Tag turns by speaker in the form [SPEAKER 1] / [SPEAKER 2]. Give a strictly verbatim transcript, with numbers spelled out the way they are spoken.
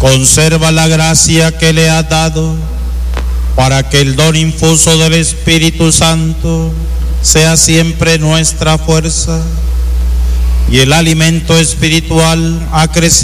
[SPEAKER 1] Conserva la gracia que le has dado para que el don infuso del Espíritu Santo sea siempre nuestra fuerza y el alimento espiritual ha crecido